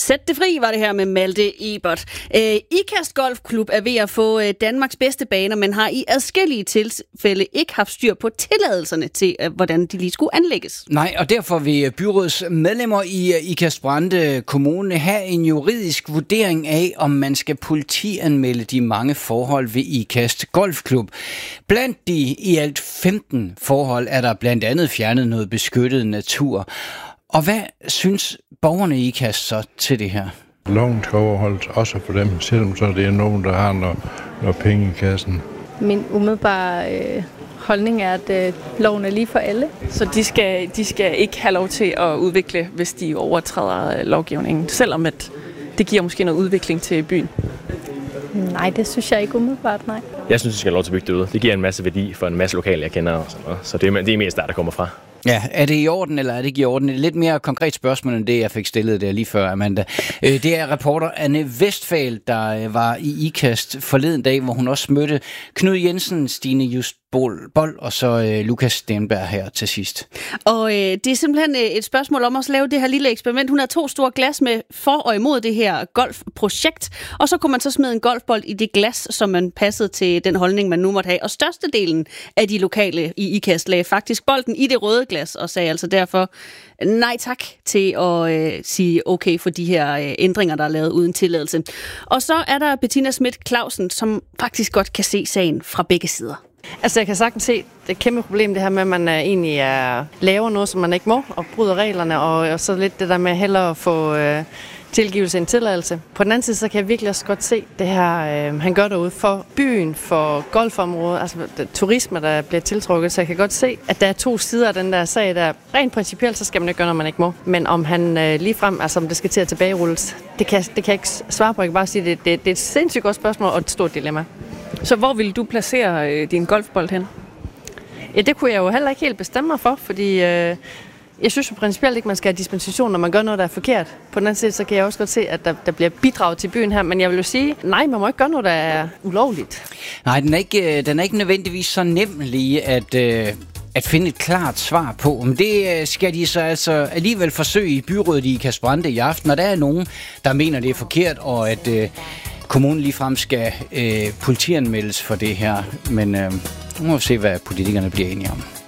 Sæt det fri var det her med Malte Ebert. Ikast Golfklub er ved at få Danmarks bedste baner, men har i adskillige tilfælde ikke haft styr på tilladelserne til, hvordan de lige skulle anlægges. Nej, og derfor vil byrådsmedlemmer i Ikast Brande Kommune have en juridisk vurdering af, om man skal politianmelde de mange forhold ved Ikast Golfklub. Blandt de i alt 15 forhold er der blandt andet fjernet noget beskyttet natur. Og hvad synes borgerne i Ikast så til det her? Loven skal overholdes også for dem, selvom så det er nogen, der har noget penge i kassen. Min umiddelbare holdning er, at loven er lige for alle. Så de skal ikke have lov til at udvikle, hvis de overtræder lovgivningen, selvom at det giver måske noget udvikling til byen. Nej, det synes jeg ikke umiddelbart, nej. Jeg synes, de skal have lov til at bygge det ud. Det giver en masse værdi for en masse lokale, jeg kender. Og sådan noget. Så det er mest der kommer fra. Ja, er det i orden, eller er det ikke i orden? Et lidt mere konkret spørgsmål end det, jeg fik stillet der lige før, Amanda. Det er reporter Anne Westphal, der var i Ikast forleden dag, hvor hun også mødte Knud Jensen, Stine Just Bold og så Lukas Stenberg her til sidst. Og det er simpelthen et spørgsmål om at lave det her lille eksperiment. Hun har 2 store glas med for og imod det her golfprojekt, og så kunne man så smide en golfbold i det glas, som man passede til den holdning, man nu måtte have. Og størstedelen af de lokale i Ikast lagde faktisk bolden i det røde glas, og sagde altså derfor nej tak til at sige okay for de her ændringer, der er lavet uden tilladelse. Og så er der Bettina Schmidt Clausen, som faktisk godt kan se sagen fra begge sider. Altså jeg kan sagtens se det kæmpe problem, det her med, at man egentlig laver noget, som man ikke må, og bryder reglerne, og så lidt det der med hellere at få tilgivelse end tilladelse. På den anden side, så kan jeg virkelig også godt se det her, han gør derude for byen, for golfområdet, altså turisme, der bliver tiltrukket, så jeg kan godt se, at der er 2 sider af den der sag, der rent principielt, så skal man ikke gøre noget, man ikke må. Men om han ligefrem, altså om det skal til at tilbagerulles, det kan jeg ikke svare på. Jeg kan bare sige, det er et sindssygt godt spørgsmål og et stort dilemma. Så hvor vil du placere din golfbold hen? Ja, det kunne jeg jo heller ikke helt bestemme mig for, fordi jeg synes jo principielt ikke, man skal have dispensation, når man gør noget, der er forkert. På den anden side, så kan jeg også godt se, at der bliver bidraget til byen her, men jeg vil jo sige, nej, man må ikke gøre noget, der er ulovligt. Nej, den er ikke nødvendigvis så nem lige at finde et klart svar på. Men det skal de så altså alligevel forsøge i byrådet i Ikast Brande i aften, og der er nogen, der mener, det er forkert, og at kommunen ligefrem skal politianmeldes for det her. Men nu må vi se, hvad politikerne bliver enige om.